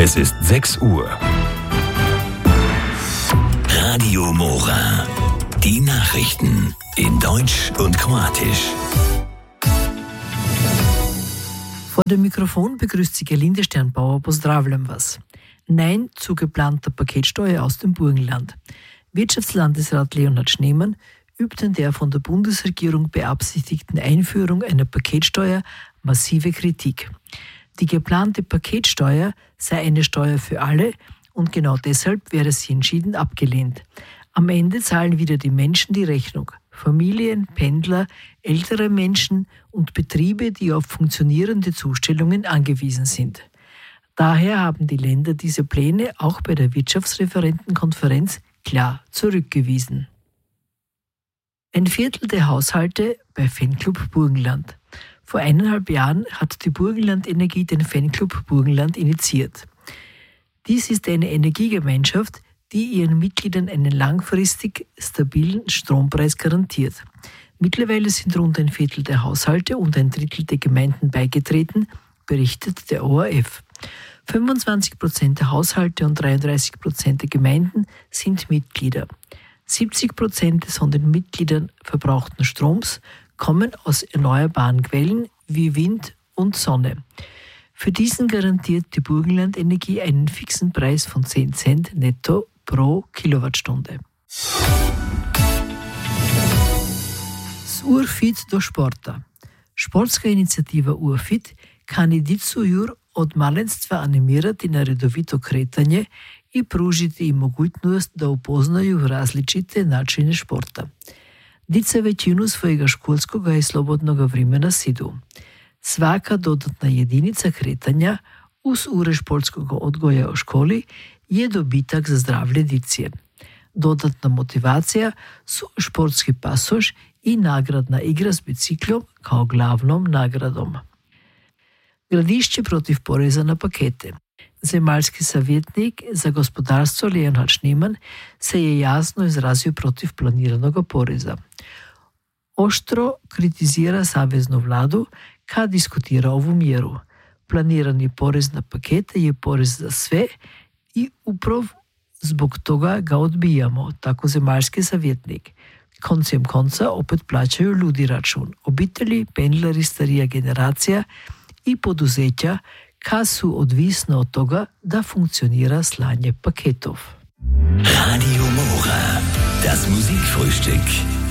Es ist 6 Uhr. Radio Mora. Die Nachrichten in Deutsch und Kroatisch. Vor dem Mikrofon begrüßt Sie Gerlinde Sternbauer. Pozdravljam vas. Nein zu geplanter Paketsteuer aus dem Burgenland. Wirtschaftslandesrat Leonhard Schneemann übt an der von der Bundesregierung beabsichtigten Einführung einer Paketsteuer massive Kritik. Die geplante Paketsteuer sei eine Steuer für alle und genau deshalb wäre sie entschieden abgelehnt. Am Ende zahlen wieder die Menschen die Rechnung. Familien, Pendler, ältere Menschen und Betriebe, die auf funktionierende Zustellungen angewiesen sind. Daher haben die Länder diese Pläne auch bei der Wirtschaftsreferentenkonferenz klar zurückgewiesen. Ein Viertel der Haushalte bei Fanclub Burgenland. Vor 1,5 Jahren hat die Burgenland Energie den Fanclub Burgenland initiiert. Dies ist eine Energiegemeinschaft, die ihren Mitgliedern einen langfristig stabilen Strompreis garantiert. Mittlerweile sind rund ein Viertel der Haushalte und ein Drittel der Gemeinden beigetreten, berichtet der ORF. 25% der Haushalte und 33% der Gemeinden sind Mitglieder. 70% des von den Mitgliedern verbrauchten Stroms kommen aus erneuerbaren Quellen wie Wind und Sonne. Für diesen garantiert die Burgenland Energie einen fixen Preis von 10 Cent netto pro Kilowattstunde. Urfit do Sporta. Sportska inicijativa Urfit kandidicuju od malenstva animirati na redovito kretanje i pružiti im mogućnost da upoznaju različite načine športa. Dica većinu svojega školskoga i slobodnoga vremena sidu. Svaka dodatna jedinica kretanja uz ure športskog odgoja u školi je dobitak za zdravlje dice. Dodatna motivacija su športski pasoš i nagradna igra s biciklom kao glavnom nagradom. Gradišće protiv poreza na pakete. Zemaljski savjetnik za gospodarstvo Leonhard Schneemann se je jasno izrazio protiv planiranog poreza. Oštro kritizira saveznu vladu kad diskutira ovu mjeru. Planirani porez na pakete je porez za sve i upravo zbog toga ga odbijamo, tako zemaljski savjetnik. Koncem konca opet plaćaju ljudi račun. Obitelji, pendleri, starija generacija i poduzeća kad su odvisno od toga da funkcionira slanje paketov. Radio Mora. Das Musikfrühstück.